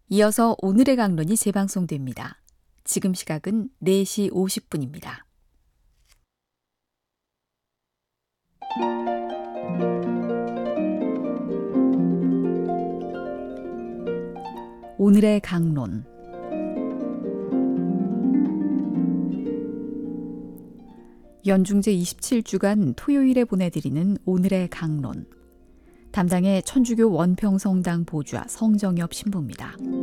이어서 오늘의 강론이 재방송됩니다. 지금 시각은 4시 50분입니다. 오늘의 강론. 연중제 27주간 토요일에 보내드리는 오늘의 강론. 담당의 천주교 원평성당 보주아 성정엽 신부입니다.